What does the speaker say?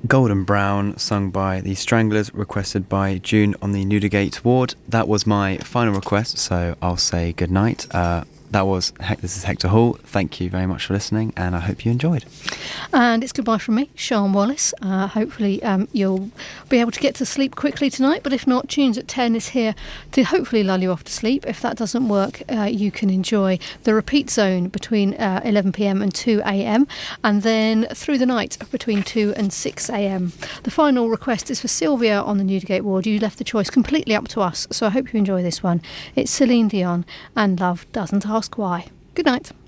Golden Brown, sung by the Stranglers, requested by June on the Newdigate ward. That was my final request, so I'll say good night. This is Hector Hall. Thank you very much for listening, and I hope you enjoyed. And it's goodbye from me, Sian Wallace. Hopefully you'll be able to get to sleep quickly tonight, but if not, Tunes at 10 is here to hopefully lull you off to sleep. If that doesn't work, you can enjoy the repeat zone between 11pm and 2am, and then through the night between 2 and 6am. The final request is for Sylvia on the Newdigate ward. You left the choice completely up to us, so I hope you enjoy this one. It's Celine Dion and Love Doesn't Ask Why. Good night.